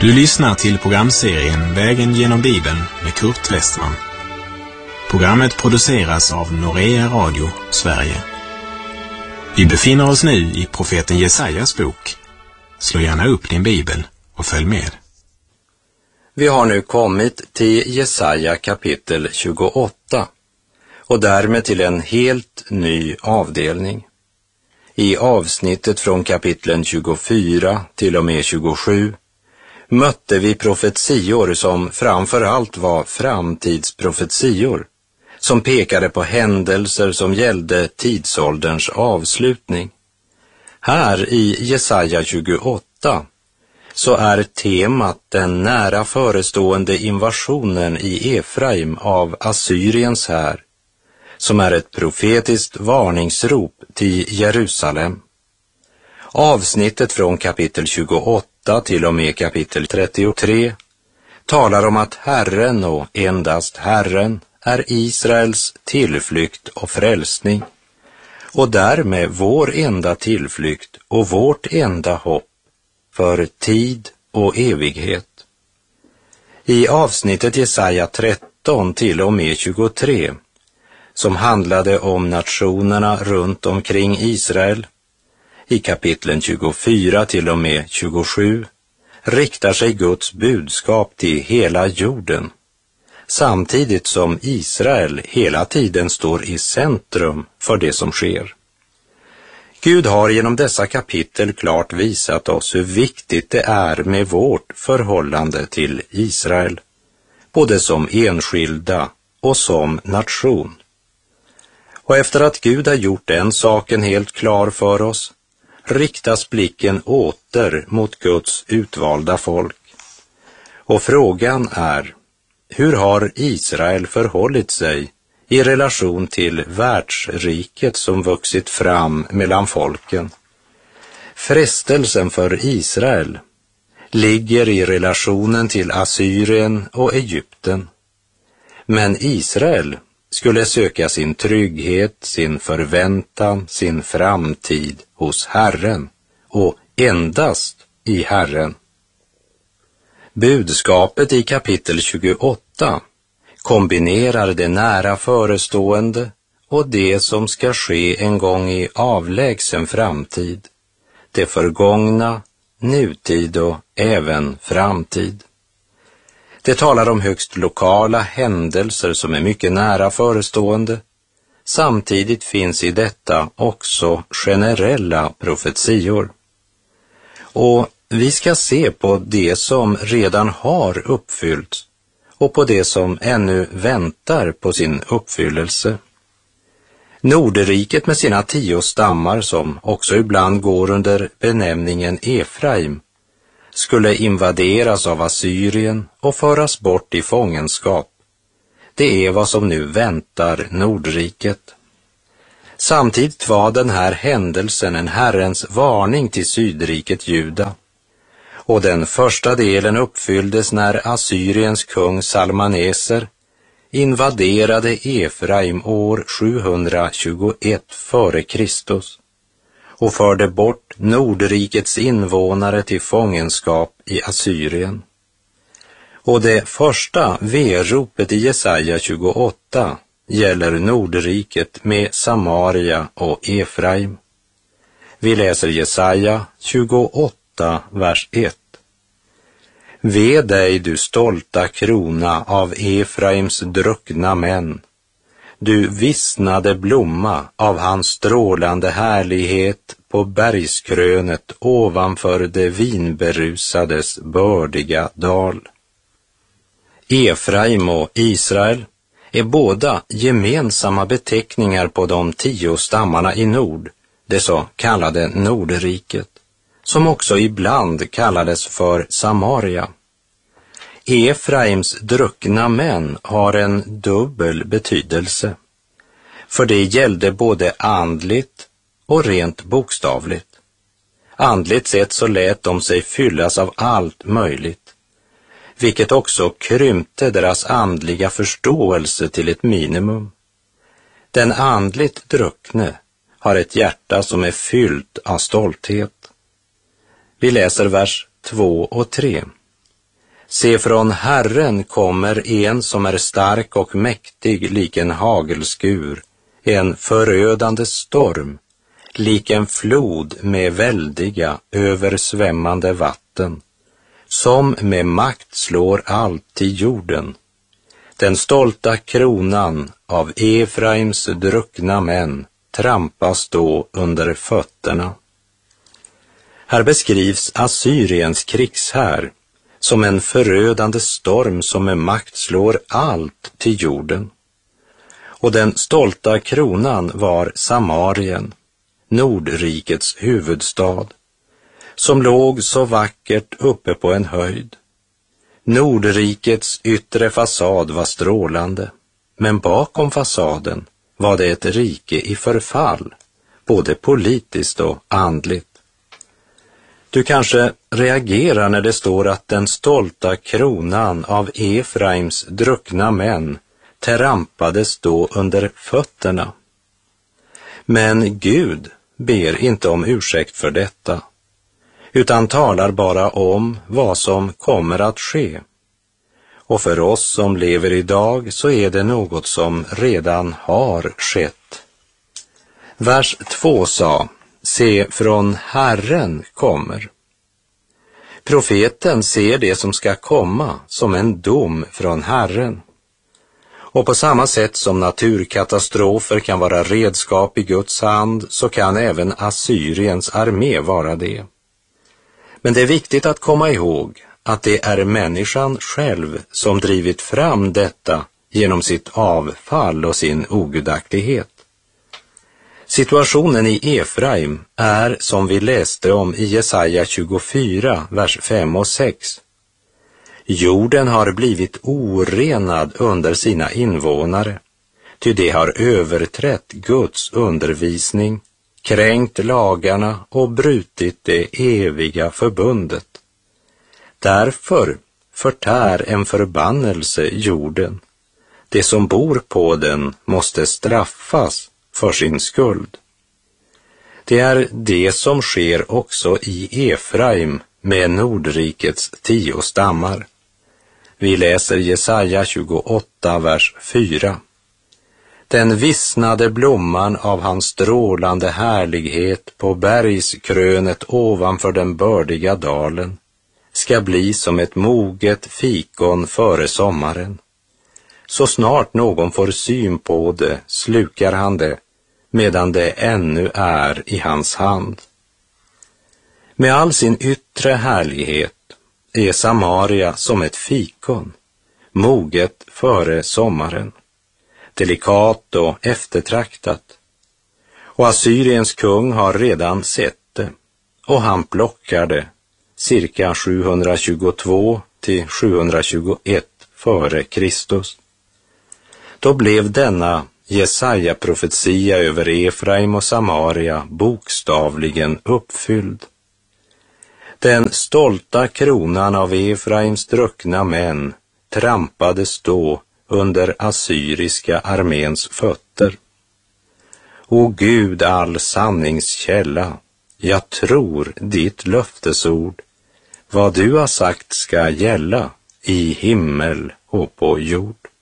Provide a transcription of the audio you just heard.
Du lyssnar till programserien Vägen genom Bibeln med Kurt Westman. Programmet produceras av Norea Radio, Sverige. Vi befinner oss nu i profeten Jesajas bok. Slå gärna upp din bibel och följ med. Vi har nu kommit till Jesaja kapitel 28 och därmed till en helt ny avdelning. I avsnittet från kapitlen 24 till och med 27 mötte vi profetior som framför allt var framtidsprofetior, som pekade på händelser som gällde tidsålderns avslutning. Här i Jesaja 28 så är temat den nära förestående invasionen i Efraim av Assyriens här, som är ett profetiskt varningsrop till Jerusalem. Avsnittet från kapitel 28 till och med kapitel 33 talar om att Herren och endast Herren är Israels tillflykt och frälsning, och därmed vår enda tillflykt och vårt enda hopp för tid och evighet. I avsnittet Jesaja 13 till och med 23, som handlade om nationerna runt omkring Israel, i kapitlen 24 till och med 27 riktar sig Guds budskap till hela jorden, samtidigt som Israel hela tiden står i centrum för det som sker. Gud har genom dessa kapitel klart visat oss hur viktigt det är med vårt förhållande till Israel, både som enskilda och som nation. Och efter att Gud har gjort den saken helt klar för oss, riktas blicken åter mot Guds utvalda folk. Och frågan är, hur har Israel förhållit sig i relation till världsriket som vuxit fram mellan folken? Frestelsen för Israel ligger i relationen till Assyrien och Egypten. Men Israel skulle söka sin trygghet, sin förväntan, sin framtid hos Herren och endast i Herren. Budskapet i kapitel 28 kombinerar det nära förestående och det som ska ske en gång i avlägsen framtid, det förgångna, nutid och även framtid. Det talar om högst lokala händelser som är mycket nära förestående. Samtidigt finns i detta också generella profetior. Och vi ska se på det som redan har uppfyllts och på det som ännu väntar på sin uppfyllelse. Nordriket med sina 10 stammar, som också ibland går under benämningen Efraim, skulle invaderas av Assyrien och föras bort i fångenskap. Det är vad som nu väntar Nordriket. Samtidigt var den här händelsen en Herrens varning till Sydriket Juda. Och den första delen uppfylldes när Assyriens kung Salmaneser invaderade Efraim år 721 före Kristus och förde bort Nordrikets invånare till fångenskap i Assyrien. Och det första veropet i Jesaja 28 gäller Nordriket med Samaria och Efraim. Vi läser Jesaja 28, vers 1. Ve dig, du stolta krona av Efraims druckna män, du vissnade blomma av hans strålande härlighet på bergskrönet ovanför det vinberusades bördiga dal. Efraim och Israel är båda gemensamma beteckningar på de 10 stammarna i nord, det så kallade Nordriket, som också ibland kallades för Samaria. Efraims druckna män har en dubbel betydelse, för det gällde både andligt och rent bokstavligt. Andligt sett så lät de sig fyllas av allt möjligt, vilket också krympte deras andliga förståelse till ett minimum. Den andligt druckne har ett hjärta som är fyllt av stolthet. Vi läser vers 2 och 3. Se, från Herren kommer en som är stark och mäktig, lik en hagelskur, en förödande storm, lik en flod med väldiga, översvämmande vatten, som med makt slår allt till jorden. Den stolta kronan av Efraims druckna män trampas då under fötterna. Här beskrivs Assyriens krigshär som en förödande storm som med makt slår allt till jorden. Och den stolta kronan var Samarien, Nordrikets huvudstad, som låg så vackert uppe på en höjd. Nordrikets yttre fasad var strålande, men bakom fasaden var det ett rike i förfall, både politiskt och andligt. Du kanske reagerar när det står att den stolta kronan av Efraims druckna män trampades då under fötterna. Men Gud ber inte om ursäkt för detta, utan talar bara om vad som kommer att ske. Och för oss som lever idag så är det något som redan har skett. Vers 2 sa: se, från Herren kommer. Profeten ser det som ska komma som en dom från Herren. Och på samma sätt som naturkatastrofer kan vara redskap i Guds hand, så kan även Assyriens armé vara det. Men det är viktigt att komma ihåg att det är människan själv som drivit fram detta genom sitt avfall och sin ogudaktighet. Situationen i Efraim är som vi läste om i Jesaja 24, vers 5 och 6. Jorden har blivit orenad under sina invånare, ty de har överträtt Guds undervisning, kränkt lagarna och brutit det eviga förbundet. Därför förtär en förbannelse jorden. Det som bor på den måste straffas för sin skuld. Det är det som sker också i Efraim med Nordrikets 10 stammar. Vi läser Jesaja 28, vers 4. Den vissnade blomman av hans strålande härlighet på bergskrönet ovanför den bördiga dalen ska bli som ett moget fikon före sommaren. Så snart någon får syn på det slukar han det, medan det ännu är i hans hand. Med all sin yttre härlighet är Samaria som ett fikon, moget före sommaren, delikat och eftertraktat. Och Assyriens kung har redan sett det, och han plockar det cirka 722 till 721 före Kristus. Då blev denna Jesaja-profetia över Efraim och Samaria bokstavligen uppfylld. Den stolta kronan av Efraims druckna män trampades då under assyriska arméns fötter. O Gud, all sanningskälla, jag tror ditt löftesord, vad du har sagt ska gälla i himmel och på jord.